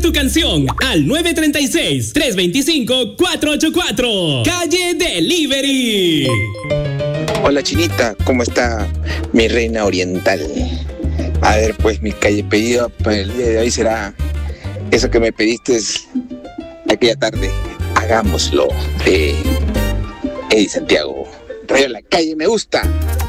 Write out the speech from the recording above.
tu canción al 936-325-484. Calle Delivery. Hola Chinita, ¿cómo está mi reina oriental? A ver, pues mi calle pedido para el día de hoy será eso que me pediste aquella tarde. Hagámoslo de Eddie Santiago. Radio La Calle me gusta.